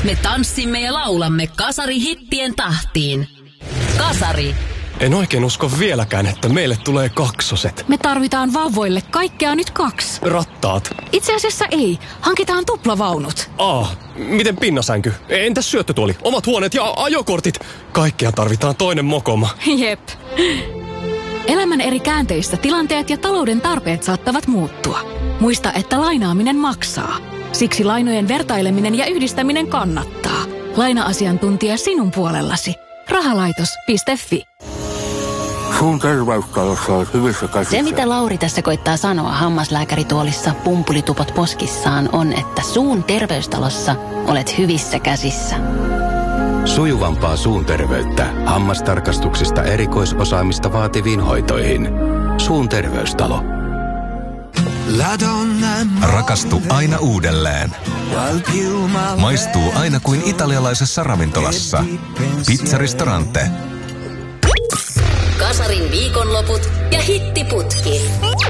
Me tanssimme ja laulamme Kasari-hittien tahtiin. Kasari. En oikein usko vieläkään, että meille tulee kaksoset. Me tarvitaan vauvoille kaikkea nyt 2. Rattaat. Itse asiassa ei. Hankitaan tuplavaunut. Miten pinnasänky? Entäs syöttötuoli? Omat huoneet ja ajokortit? Kaikkea tarvitaan toinen mokoma. Jep. Elämän eri käänteistä tilanteet ja talouden tarpeet saattavat muuttua. Muista, että lainaaminen maksaa. Siksi lainojen vertaileminen ja yhdistäminen kannattaa. Laina-asiantuntija sinun puolellasi. Rahalaitos.fi. Suun terveystalossa on hyvissä käsissä. Se, mitä Lauri tässä koittaa sanoa hammaslääkärituolissa pumpulitupot poskissaan, on, että Suun terveystalossa olet hyvissä käsissä. Sujuvampaa suun terveyttä hammastarkastuksista erikoisosaamista vaativiin hoitoihin. Suun terveystalo. Rakastu aina uudelleen. Maistuu aina kuin italialaisessa ravintolassa. Pizzaristorante. Kasarin viikonloput ja hittiputki.